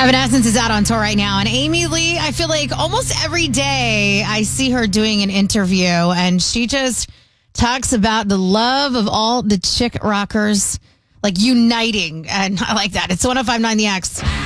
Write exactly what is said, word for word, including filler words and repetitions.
Evanescence is out on tour right now, and Amy Lee, I feel like almost every day I see her doing an interview, and she just talks about the love of all the chick rockers, like uniting, and I like that. It's one oh five point nine The X.